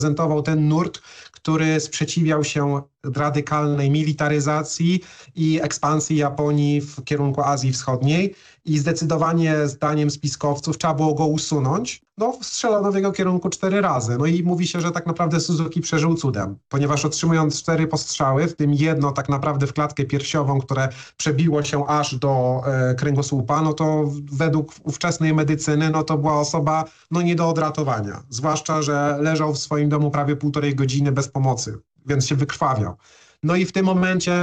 reprezentował ten nurt, który sprzeciwiał się radykalnej militaryzacji i ekspansji Japonii w kierunku Azji Wschodniej i zdecydowanie zdaniem spiskowców trzeba było go usunąć. No, strzelono w jego kierunku 4 razy. No i mówi się, że tak naprawdę Suzuki przeżył cudem, ponieważ otrzymując 4 postrzały, w tym jedno tak naprawdę w klatkę piersiową, które przebiło się aż do kręgosłupa, no to według ówczesnej medycyny, no to była osoba no nie do odratowania. Zwłaszcza, że leżał w swoim domu prawie 1,5 godziny bez pomocy, więc się wykrwawiał. No i w tym momencie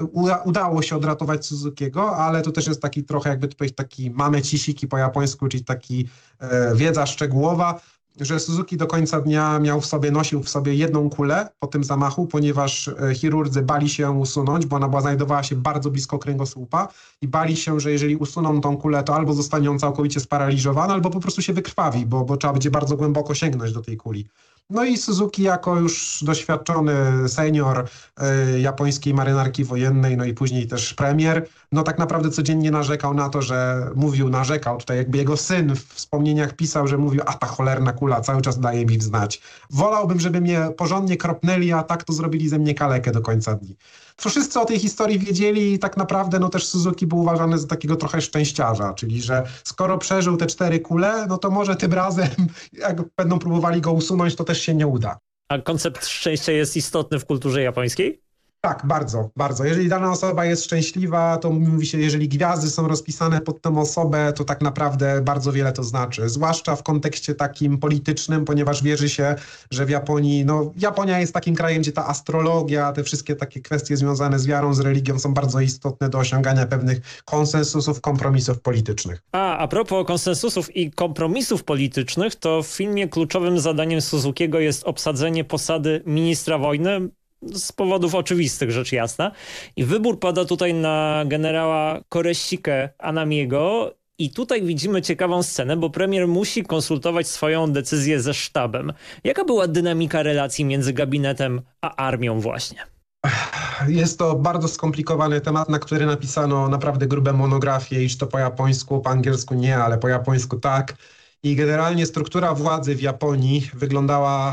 udało się odratować Suzukiego, ale to też jest taki trochę, jakby to powiedzieć, taki mamecisiki po japońsku, czyli taki wiedza szczegółowa, że Suzuki do końca dnia nosił w sobie jedną kulę po tym zamachu, ponieważ chirurdzy bali się ją usunąć, bo ona znajdowała się bardzo blisko kręgosłupa i bali się, że jeżeli usuną tą kulę, to albo zostanie on całkowicie sparaliżowany, albo po prostu się wykrwawi, bo trzeba będzie bardzo głęboko sięgnąć do tej kuli. No i Suzuki jako już doświadczony senior japońskiej marynarki wojennej, no i później też premier, no tak naprawdę codziennie narzekał na to, narzekał, tutaj jakby jego syn w wspomnieniach pisał, że mówił, a ta cholerna kula cały czas daje mi znać. Wolałbym, żeby mnie porządnie kropnęli, a tak to zrobili ze mnie kalekę do końca dni. Wszyscy o tej historii wiedzieli i tak naprawdę no też Suzuki był uważany za takiego trochę szczęściarza, czyli że skoro przeżył te 4 kule, no to może tym razem, jak będą próbowali go usunąć, to też się nie uda. A koncept szczęścia jest istotny w kulturze japońskiej? Tak, bardzo, bardzo. Jeżeli dana osoba jest szczęśliwa, to mówi się, jeżeli gwiazdy są rozpisane pod tę osobę, to tak naprawdę bardzo wiele to znaczy. Zwłaszcza w kontekście takim politycznym, ponieważ wierzy się, że w Japonii, no Japonia jest takim krajem, gdzie ta astrologia, te wszystkie takie kwestie związane z wiarą, z religią są bardzo istotne do osiągania pewnych konsensusów, kompromisów politycznych. A propos konsensusów i kompromisów politycznych, to w filmie kluczowym zadaniem Suzukiego jest obsadzenie posady ministra wojny, z powodów oczywistych, rzecz jasna. I wybór pada tutaj na generała Koresikę Anamiego. I tutaj widzimy ciekawą scenę, bo premier musi konsultować swoją decyzję ze sztabem. Jaka była dynamika relacji między gabinetem a armią właśnie? Jest to bardzo skomplikowany temat, na który napisano naprawdę grube monografie, iż to po japońsku, po angielsku nie, ale po japońsku tak. I generalnie struktura władzy w Japonii wyglądała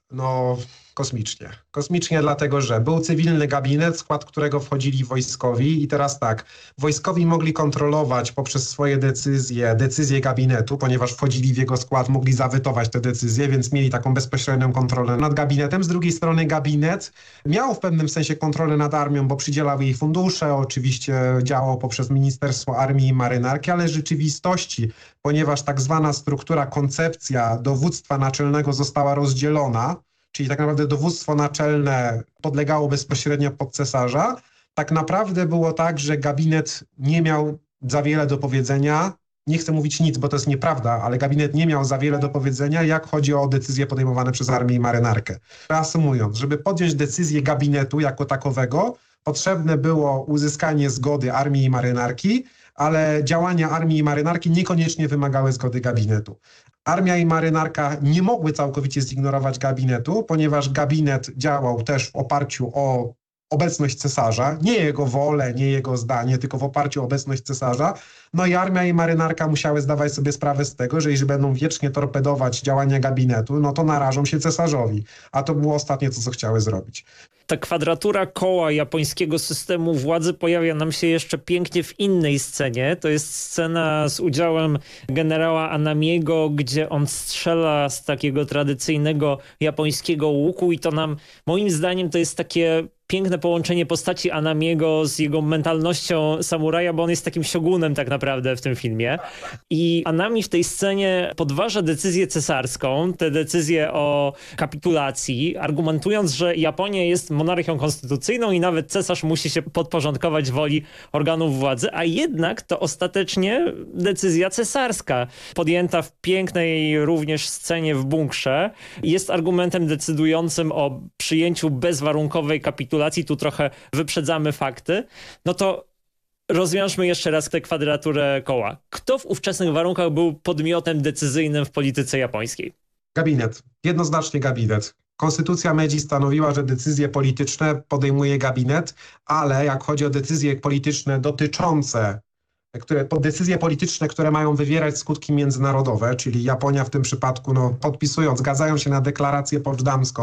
kosmicznie. Kosmicznie dlatego, że był cywilny gabinet, w skład którego wchodzili wojskowi i teraz tak, wojskowi mogli kontrolować poprzez swoje decyzje gabinetu, ponieważ wchodzili w jego skład, mogli zawetować te decyzje, więc mieli taką bezpośrednią kontrolę nad gabinetem. Z drugiej strony gabinet miał w pewnym sensie kontrolę nad armią, bo przydzielał jej fundusze, oczywiście działał poprzez Ministerstwo Armii i Marynarki, ale w rzeczywistości, ponieważ tak zwana struktura, koncepcja dowództwa naczelnego została rozdzielona, czyli tak naprawdę dowództwo naczelne podlegało bezpośrednio pod cesarza, tak naprawdę było tak, że gabinet nie miał za wiele do powiedzenia. Nie chcę mówić nic, bo to jest nieprawda, ale gabinet nie miał za wiele do powiedzenia, jak chodzi o decyzje podejmowane przez armię i marynarkę. Reasumując, żeby podjąć decyzję gabinetu jako takowego, potrzebne było uzyskanie zgody armii i marynarki, ale działania armii i marynarki niekoniecznie wymagały zgody gabinetu. Armia i marynarka nie mogły całkowicie zignorować gabinetu, ponieważ gabinet działał też w oparciu o obecność cesarza, nie jego wolę, nie jego zdanie, tylko w oparciu o obecność cesarza. No i armia i marynarka musiały zdawać sobie sprawę z tego, że jeżeli będą wiecznie torpedować działania gabinetu, no to narażą się cesarzowi. A to było ostatnie, co chciały zrobić. Ta kwadratura koła japońskiego systemu władzy pojawia nam się jeszcze pięknie w innej scenie. To jest scena z udziałem generała Anamiego, gdzie on strzela z takiego tradycyjnego japońskiego łuku i to nam, moim zdaniem, to jest takie piękne połączenie postaci Anamiego z jego mentalnością samuraja, bo on jest takim shogunem tak naprawdę w tym filmie. I Anami w tej scenie podważa decyzję cesarską, tę decyzję o kapitulacji, argumentując, że Japonia jest monarchią konstytucyjną i nawet cesarz musi się podporządkować woli organów władzy, a jednak to ostatecznie decyzja cesarska, podjęta w pięknej również scenie w bunkrze, jest argumentem decydującym o przyjęciu bezwarunkowej kapitulacji. Tu trochę wyprzedzamy fakty. No to rozwiążmy jeszcze raz tę kwadraturę koła. Kto w ówczesnych warunkach był podmiotem decyzyjnym w polityce japońskiej? Gabinet. Jednoznacznie gabinet. Konstytucja Meiji stanowiła, że decyzje polityczne podejmuje gabinet, ale jak chodzi o decyzje polityczne dotyczące decyzje polityczne, które mają wywierać skutki międzynarodowe, czyli Japonia w tym przypadku podpisując, zgadzają się na deklarację poczdamską,